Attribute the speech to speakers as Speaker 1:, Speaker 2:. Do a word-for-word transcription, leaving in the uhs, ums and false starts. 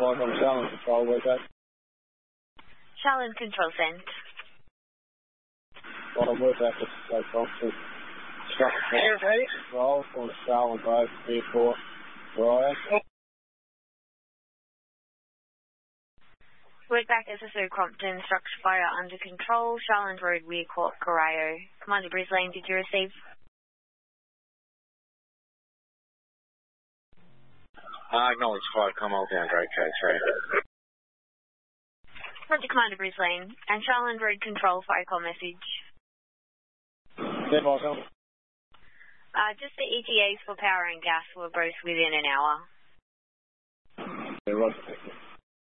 Speaker 1: Like I'm Shallon Control, where's that?
Speaker 2: Shallon Control sent.
Speaker 1: Well, I'm with that, just so Thompson. Structure Control on Shallon Road, Airport, where I am.
Speaker 2: Workback S S O Crompton, structure fire under control, Shallon Road, Weir Court, Corio. Commander Bruce Lane, did you receive?
Speaker 3: I acknowledge flight, come all down, Great Case, right?
Speaker 2: Roger, Commander Bruce Lane. And Shallon Road Control, fire call message.
Speaker 1: Yeah, welcome.
Speaker 2: Uh, just the E T As for power and gas were both within an hour.
Speaker 1: Yeah, right.